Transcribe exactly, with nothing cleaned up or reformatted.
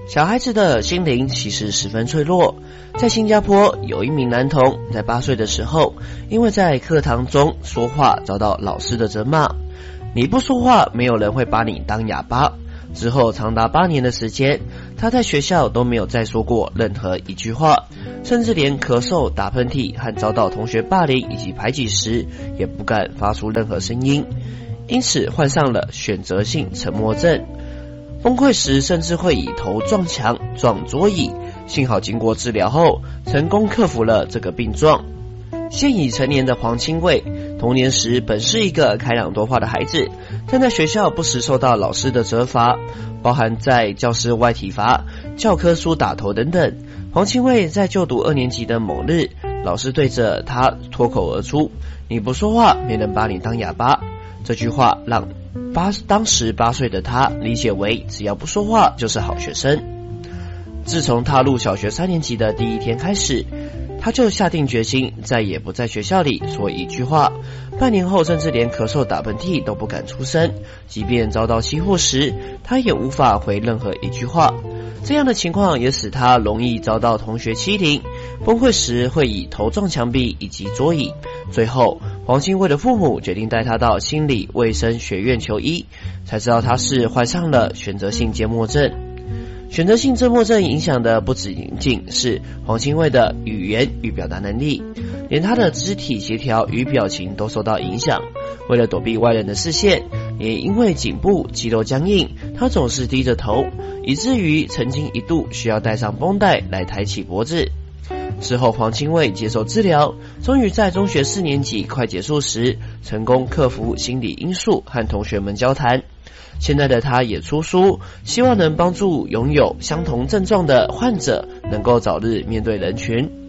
小孩子的心灵其实十分脆弱。在新加坡，有一名男童在八岁的时候，因为在课堂中说话遭到老师的责骂。你不说话，没有人会把你当哑巴。之后长达八年的时间，他在学校都没有再说过任何一句话，甚至连咳嗽、打喷嚏和遭到同学霸凌以及排挤时，也不敢发出任何声音，因此患上了选择性沉默症。崩溃时甚至会以头撞墙、撞桌椅，幸好经过治疗后，成功克服了这个病状。现已成年的黄清卫，童年时本是一个开朗多话的孩子，但在学校不时受到老师的责罚，包含在教室外体罚、教科书打头等等。黄清卫在就读二年级的某日，老师对着他脱口而出：“你不说话，没人把你当哑巴。”这句话让八当时八岁的他理解为，只要不说话就是好学生。自从踏入小学三年级的第一天开始，他就下定决心再也不在学校里说一句话。半年后，甚至连咳嗽打喷嚏都不敢出声，即便遭到欺负时，他也无法回任何一句话。这样的情况也使他容易遭到同学欺凌，崩溃时会以头撞墙壁以及桌椅。最后，黄清卫的父母决定带他到心理卫生学院求医，才知道他是患上了选择性缄默症。选择性缄默症影响的不仅仅是黄清卫的语言与表达能力，连他的肢体协调与表情都受到影响。为了躲避外人的视线，也因为颈部肌肉僵硬，他总是低着头，以至于曾经一度需要带上绷带来抬起脖子。之后黄清卫接受治疗，终于在中学四年级快结束时，成功克服心理因素和同学们交谈。现在的他也出书，希望能帮助拥有相同症状的患者能够早日面对人群。